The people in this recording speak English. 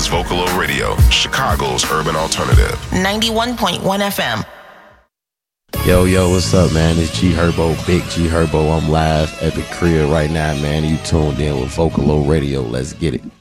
is Vocalo Radio, Chicago's urban alternative. 91.1 FM. Yo, what's up, man? It's G Herbo, Big G Herbo. I'm live at the crib right now, man. You tuned in with Vocalo Radio. Let's get it.